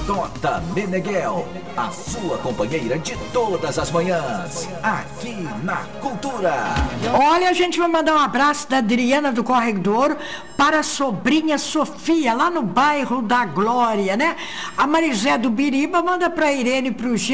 Tota Meneghel, a sua companheira de todas as manhãs, aqui na Cultura. Olha, a gente vai mandar um abraço da Adriana do Córrego do Ouro para a sobrinha Sofia, lá no bairro da Glória, né? A Marizé do Biriba manda para a Irene e para o G.